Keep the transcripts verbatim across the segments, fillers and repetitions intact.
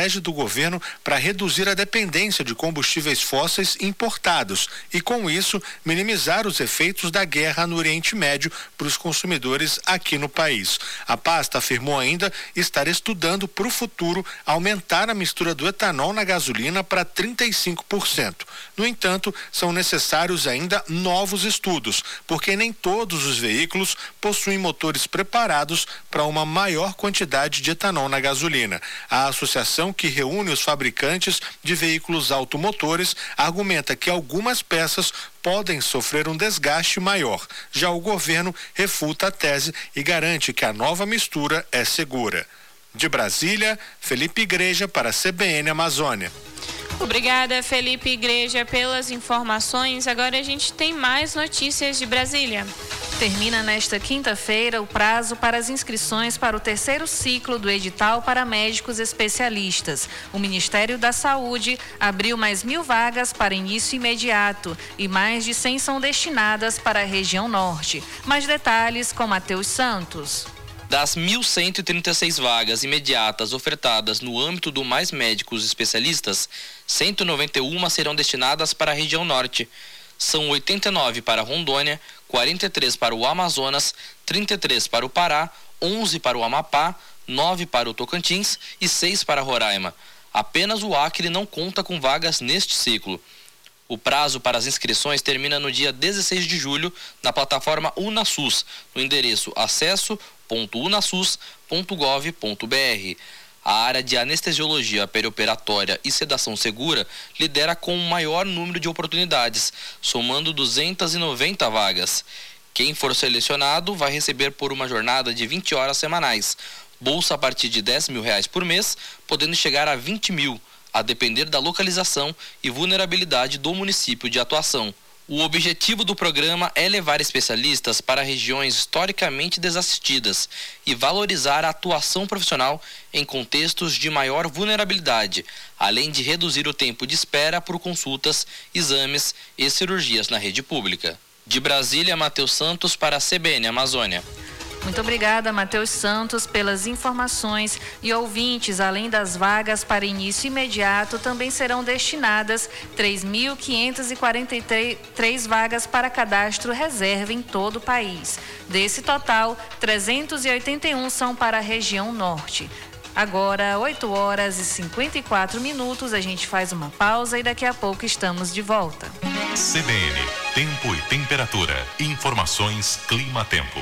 estratégia do governo para reduzir a dependência de combustíveis fósseis importados e, com isso, minimizar os efeitos da guerra no Oriente Médio para os consumidores aqui no país. A pasta afirmou ainda estar estudando para o futuro aumentar a mistura do etanol na gasolina para trinta e cinco por cento. No entanto, são necessários ainda novos estudos, porque nem todos os veículos possuem motores preparados para uma maior quantidade de etanol na gasolina. A associação, que reúne os fabricantes de veículos automotores, argumenta que algumas peças podem sofrer um desgaste maior. Já o governo refuta a tese e garante que a nova mistura é segura. De Brasília, Felipe Igreja para a C B N Amazônia. Obrigada, Felipe Igreja, pelas informações. Agora a gente tem mais notícias de Brasília. Termina nesta quinta-feira o prazo para as inscrições para o terceiro ciclo do edital para médicos especialistas. O Ministério da Saúde abriu mais mil vagas para início imediato e mais de cem são destinadas para a região norte. Mais detalhes com Matheus Santos. Das mil cento e trinta e seis vagas imediatas ofertadas no âmbito do Mais Médicos Especialistas, cento e noventa e uma serão destinadas para a região norte. São oitenta e nove para Rondônia, quarenta e três para o Amazonas, trinta e três para o Pará, onze para o Amapá, nove para o Tocantins e seis para Roraima. Apenas o Acre não conta com vagas neste ciclo. O prazo para as inscrições termina no dia dezesseis de julho na plataforma UnaSUS, no endereço acesso ponto unasus ponto gov ponto br. A área de anestesiologia perioperatória e sedação segura lidera com o maior número de oportunidades, somando duzentas e noventa vagas. Quem for selecionado vai receber por uma jornada de vinte horas semanais, bolsa a partir de dez mil reais por mês, podendo chegar a vinte mil, a depender da localização e vulnerabilidade do município de atuação. O objetivo do programa é levar especialistas para regiões historicamente desassistidas e valorizar a atuação profissional em contextos de maior vulnerabilidade, além de reduzir o tempo de espera por consultas, exames e cirurgias na rede pública. De Brasília, Matheus Santos para a C B N Amazônia. Muito obrigada, Matheus Santos, pelas informações. E ouvintes, além das vagas para início imediato, também serão destinadas três mil quinhentas e quarenta e três vagas para cadastro reserva em todo o país. Desse total, trezentos e oitenta e um são para a região norte. Agora, oito horas e cinquenta e quatro minutos, a gente faz uma pausa e daqui a pouco estamos de volta. C B N, tempo e temperatura. Informações Clima-Tempo.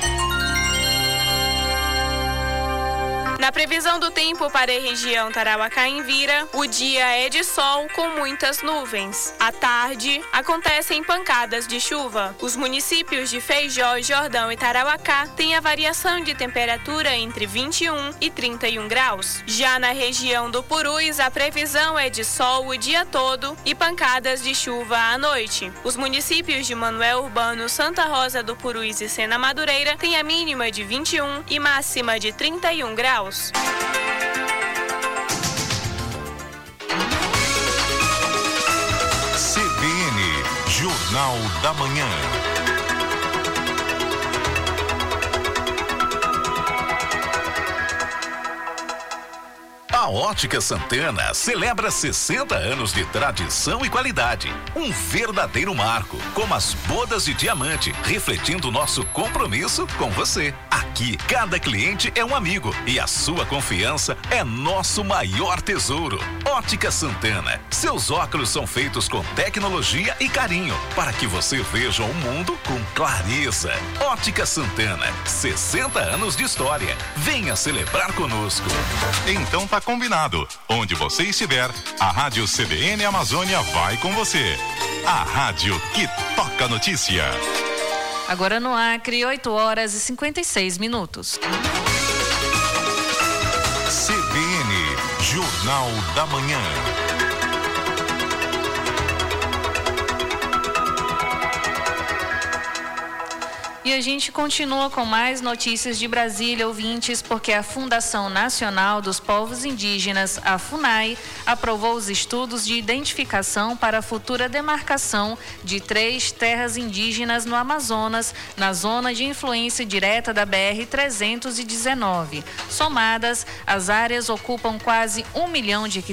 Na previsão do tempo para a região Tarauacá-Envira, o dia é de sol com muitas nuvens. À tarde, acontecem pancadas de chuva. Os municípios de Feijó, Jordão e Tarauacá têm a variação de temperatura entre vinte e um e trinta e um graus. Já na região do Purus, a previsão é de sol o dia todo e pancadas de chuva à noite. Os municípios de Manoel Urbano, Santa Rosa do Purus e Sena Madureira têm a mínima de vinte e um e máxima de trinta e um graus. C B N, Jornal da Manhã. A Ótica Santana celebra sessenta anos de tradição e qualidade. Um verdadeiro marco, como as bodas de diamante, refletindo nosso compromisso com você. Aqui, cada cliente é um amigo e a sua confiança é nosso maior tesouro. Ótica Santana. Seus óculos são feitos com tecnologia e carinho para que você veja o mundo com clareza. Ótica Santana. sessenta anos de história. Venha celebrar conosco. Então tá combinado. Onde você estiver, a Rádio C B N Amazônia vai com você. A rádio que toca notícia. Agora no Acre, oito horas e cinquenta e seis minutos. C B N, Jornal da Manhã. E a gente continua com mais notícias de Brasília, ouvintes, porque a Fundação Nacional dos Povos Indígenas, a FUNAI, aprovou os estudos de identificação para a futura demarcação de três terras indígenas no Amazonas, na zona de influência direta da B R trezentos e dezenove. Somadas, as áreas ocupam quase um milhão de hectares